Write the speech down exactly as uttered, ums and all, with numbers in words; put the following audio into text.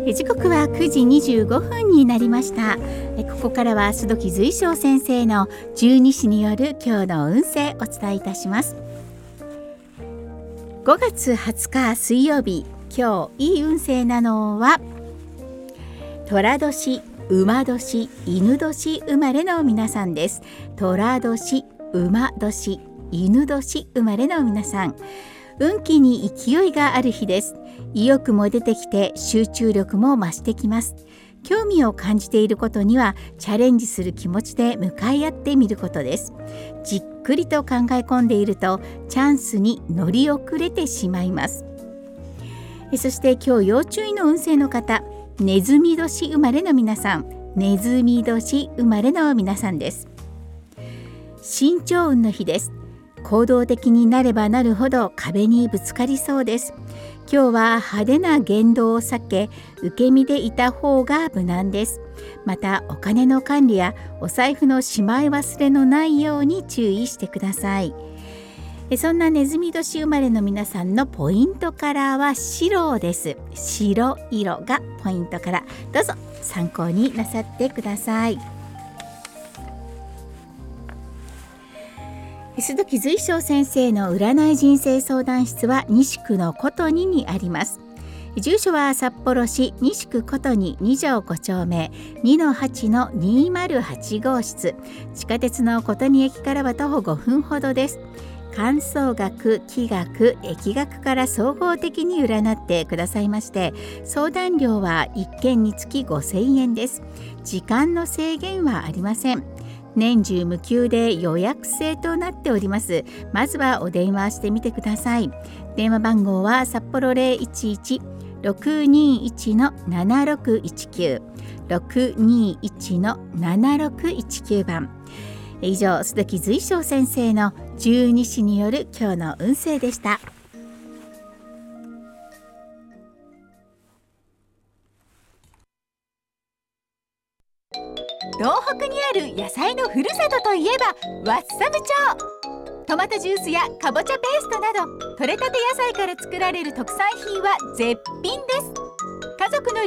え時刻はくじにじゅうごふんになりました。えここからは須時随章先生の十二支による今日の運勢お伝えいたします。ごがつはつか水曜日、今日いい運勢なのは寅年、馬年、犬年生まれの皆さんです。寅年、馬年、犬年生まれの皆さん、運気に勢いがある日です。意欲も出てきて集中力も増してきます。興味を感じていることにはチャレンジする気持ちで向かい合ってみることです。じっくりと考え込んでいるとチャンスに乗り遅れてしまいます。そして今日要注意の運勢の方、ネズミ年生まれの皆さん、ネズミ年生まれの皆さんです。慎重運の日です。行動的になればなるほど壁にぶつかりそうです。今日は派手な言動を避け、受け身でいた方が無難です。またお金の管理やお財布のしまい忘れのないように注意してください。そんなネズミ年生まれの皆さんのポイントカラーは白です。白色がポイントカラー、どうぞ参考になさってください。須時随章先生の占い人生相談室は西区のことににあります。住所は札幌市西区ことにに条ご丁目 にのはちのにまるはち 号室、地下鉄のことに駅からは徒歩ごふんほどです。観相学、気学、疫学から総合的に占ってくださいまして、相談料はいっけんにつきごせんえんです。時間の制限はありません。年中無休で予約制となっております。まずはお電話してみてください。電話番号は札幌 ゼロいちいち ろくにいち ななろくいちきゅう ろくにいち ななろくいちきゅう 番。以上、須時随章先生の十二支による今日の運勢でした。 東北にある野菜のふるさとといえばワッサム町。トマトジュースやかぼちゃペーストなど、採れたて野菜から作られる特産品は絶品です。家族の